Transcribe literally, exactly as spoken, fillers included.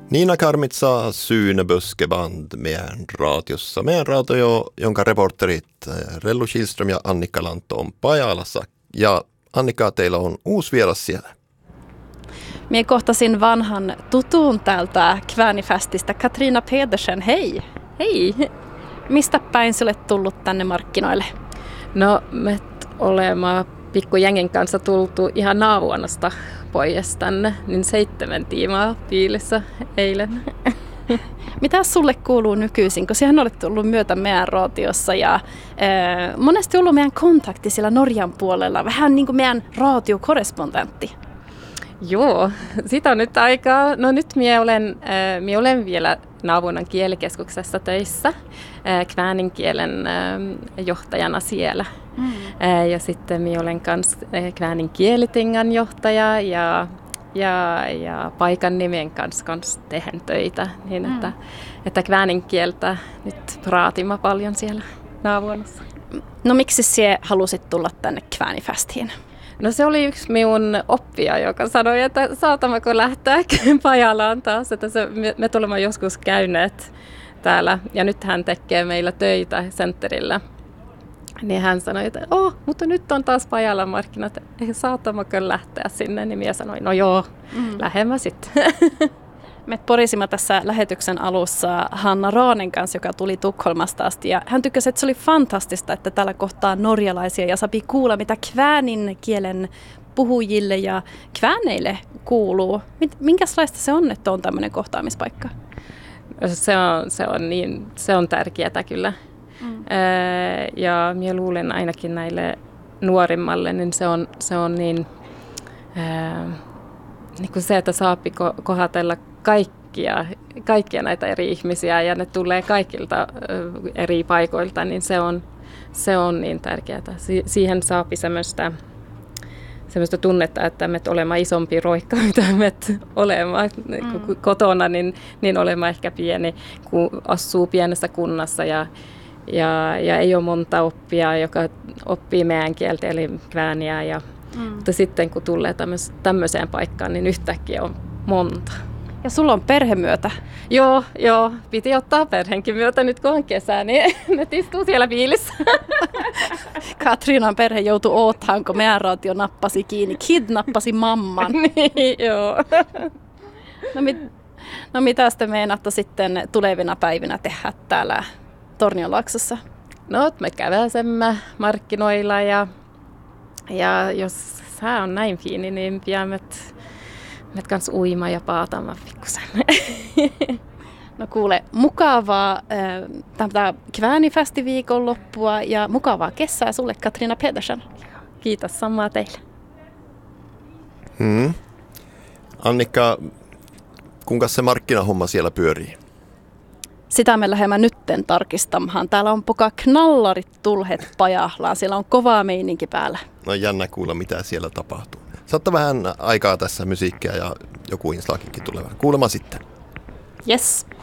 Niina Karmitsa Syynäböskeband meidän raatiossa. Meidän raatio, jonka reporterit Rellu Kihlström ja Annika Lantto on Pajalassa. Ja Annika, teillä on uusi vieras siellä. Mie kohtasin vanhan tutun täältä Kväänifestistä, Katriina Pedersen. Hei! Hei! Mistä päin sä olet tullut tänne markkinoille? No, me olemme pikkujengin kanssa tultu ihan Naavuanasta pois tänne, niin seitsemän tiimaa piilissä eilen. Mitä sulle kuuluu nykyisin, kun sinähän olet tullut myötä meidän raatiossa ja äh, monesti ollut meidän kontakti siellä Norjan puolella, vähän niin kuin meidän raatiokorrespondentti. Joo, sitä on nyt aikaa. No nyt minä olen, äh, minä olen vielä Naavuanan kielikeskuksessa töissä, äh, kväänin kielen äh, johtajana siellä. Mm. Äh, ja sitten minä olen myös äh, kväänin kielitingan johtaja ja, ja, ja paikan nimen kanssa, kanssa tehdään töitä. Niin mm. että, että kväänin kieltä nyt praatimme paljon siellä Naavuanassa. No miksi sinä halusit tulla tänne Kväänifestiin? No se oli yksi minun oppija, joka sanoi, että saatammeko lähteä Pajalaan taas, että se, me, me tulemme joskus käyneet täällä ja nyt hän tekee meillä töitä Centerillä. Niin hän sanoi, että oh, mutta nyt on taas Pajalan markkinat, saatammeko lähteä sinne, niin minä sanoin, no joo, mm. lähdemme sitten. Me porisimme tässä lähetyksen alussa Hanna Raanen kanssa, joka tuli Tukholmasta asti. Ja hän tykkäsi, että se oli fantastista, että täällä kohtaa norjalaisia ja sapi kuulla, mitä kväänin kielen puhujille ja kvääneille kuuluu. Minkälaista se on, että on tämmöinen kohtaamispaikka? Se on, se on, niin, se on tärkeää kyllä. Mm. Ja minä luulen ainakin näille nuorimmalle, niin se on, se on niin, niin kuin se, että saapi kohatella kaikkia, kaikkia näitä eri ihmisiä ja ne tulee kaikilta eri paikoilta, niin se on, se on niin tärkeää. Si- siihen saapi semmoista, semmoista tunnetta, että me olemme isompi roikka, mitä me olemme mm. kotona, niin, niin olemme ehkä pieni, kun asuu pienessä kunnassa ja, ja, ja ei ole monta oppia, joka oppii meidän kieltä eli kvääniä. Ja, mm. mutta sitten kun tulee tämmöis, tämmöiseen paikkaan, niin yhtäkkiä on monta. Ja sulla on perhemyötä. Joo, joo, piti ottaa perheenkin myötä nyt kun on kesä, niin ne istuu siellä biilissä. Katriinan perhe joutui oottamaan, kun meidän raatio nappasi kiinni, kidnappasi mamman. Niin, joo. No, mit, no mitä te meinaatte sitten tulevina päivinä tehdä täällä Tornionlaaksossa? No, me käväsemme markkinoilla ja, ja jos sää on näin fiini, niin pian me Me kans uima ja paatamaan pikkusen. No kuule, mukavaa äh, Kväänifesti viikonloppua ja mukavaa kesää sulle, Katriina Pedersen. Kiitos samaa teille. Hmm. Annika, kuinka se markkinahomma siellä pyörii? Sitä me lähdemme nytten tarkistamaan. Täällä on poka knallarit tulhet pajahlaan. Siellä on kovaa meininki päällä. No jännä kuulla, mitä siellä tapahtuu. Saattaa vähän aikaa tässä musiikkia ja joku inslaakinkin tulevan. Kuulemaan sitten. Yes.